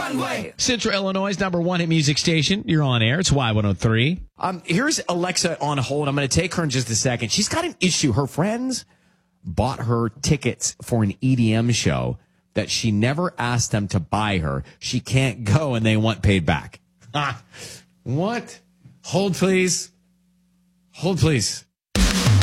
way. Central Illinois' #1 hit music station. You're on air. It's Y103. Here's Alexa on hold. I'm going to take her in just a second. She's got an issue. Her friends bought her tickets for an EDM show that she never asked them to buy her. She can't go, and they want paid back. What? Hold, please. Hold, please.